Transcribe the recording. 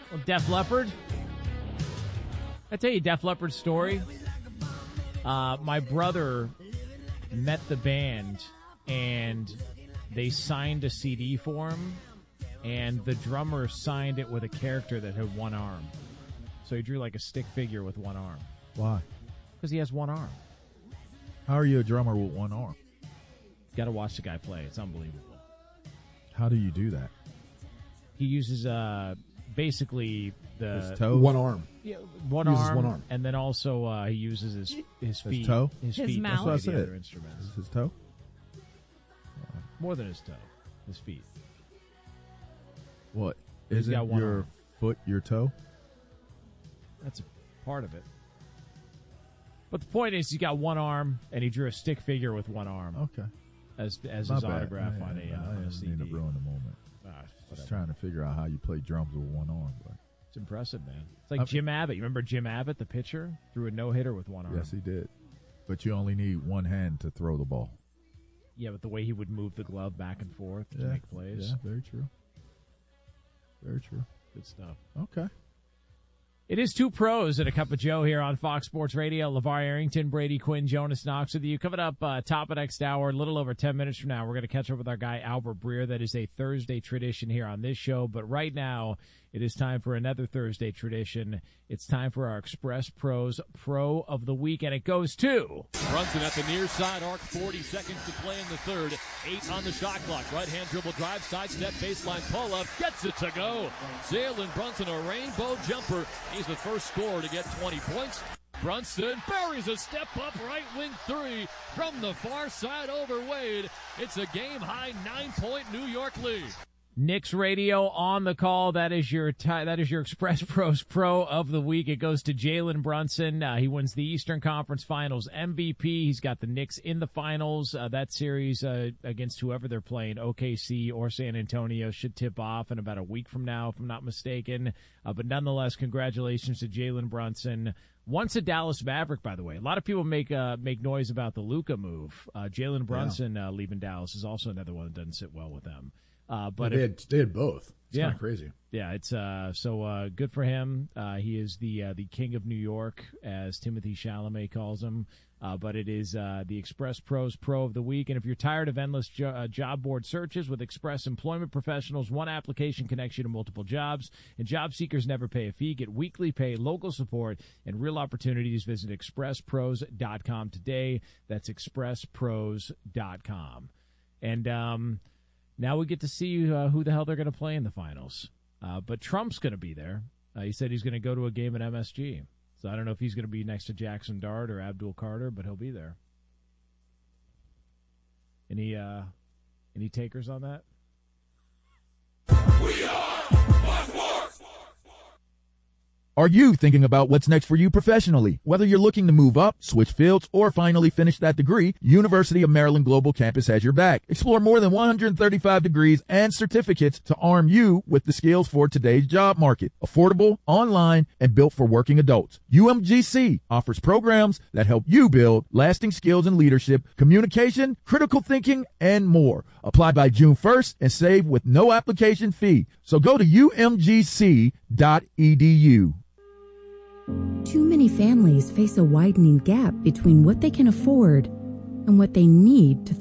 Well, Def Leppard. I tell you Def Leppard's story. My brother met the band, and they signed a CD for him, and the drummer signed it with a character that had one arm. So he drew like a stick figure with one arm. Why? Because he has one arm. How are you a drummer with one arm? Got to watch the guy play. It's unbelievable. How do you do that? He uses basically his toe? One arm. Yeah, Uses one arm. and then also he uses his feet. His toe? His His feet. mouth. That's That's what I the said. other instruments. His toe? More than his toe. His feet. What? He's Isn't got one your arm. foot your toe? That's a part of it. But the point is, he got one arm, and he drew a stick figure with one arm Okay. as his My bad. autograph I on didn't a mean CD. to ruin the moment. Ah, I was whatever. trying to figure out how you play drums with one arm. But It's impressive, man. It's like Jim Abbott. You remember Jim Abbott, the pitcher? Threw a no-hitter with one arm. yes, he did. But you only need one hand to throw the ball. Yeah, but the way he would move the glove back and forth to make plays. Yeah, very true. Very true. Good stuff. Okay. It is Two Pros and a Cup of Joe here on Fox Sports Radio. LeVar Arrington, Brady Quinn, Jonas Knox with you. Coming up top of next hour, a little over 10 minutes from now, we're going to catch up with our guy Albert Breer. That is a Thursday tradition here on this show. But right now, it is time for another Thursday tradition. It's time for our Express Pros Pro of the Week, and it goes to... Brunson at the near side arc, 40 seconds to play in the third. 8 on the shot clock. Right-hand dribble drive, sidestep, baseline pull-up, gets it to go. Jalen Brunson, a rainbow jumper. He's the first scorer to get 20 points. Brunson buries a step-up right wing three from the far side over Wade. It's a game-high 9-point New York lead. Knicks Radio on the call. That is your Express Pros Pro of the Week. It goes to Jalen Brunson. He wins the Eastern Conference Finals MVP. He's got the Knicks in the finals. That series against whoever they're playing, OKC or San Antonio, should tip off in about a week from now, if I'm not mistaken. But nonetheless, congratulations to Jalen Brunson. Once a Dallas Maverick, by the way. A lot of people make noise about the Luka move. Jalen Brunson leaving Dallas is also another one that doesn't sit well with them. But they had both. It's kind of crazy. Yeah, it's so good for him. He is the king of New York, as Timothy Chalamet calls him. But it is the Express Pros Pro of the Week. And if you're tired of endless job board searches, with Express Employment Professionals, one application connects you to multiple jobs, and job seekers never pay a fee. Get weekly pay, local support, and real opportunities. Visit expresspros.com today. That's expresspros.com. And now we get to see who the hell they're going to play in the finals. But Trump's going to be there. He said he's going to go to a game at MSG. So I don't know if he's going to be next to Jackson Dart or Abdul Carter, but he'll be there. Any takers on that? We are Fox Sports. Are you thinking about what's next for you professionally? Whether you're looking to move up, switch fields, or finally finish that degree, University of Maryland Global Campus has your back. Explore more than 135 degrees and certificates to arm you with the skills for today's job market. Affordable, online, and built for working adults. UMGC offers programs that help you build lasting skills in leadership, communication, critical thinking, and more. Apply by June 1st and save with no application fee. So go to umgc.edu. Too many families face a widening gap between what they can afford and what they need to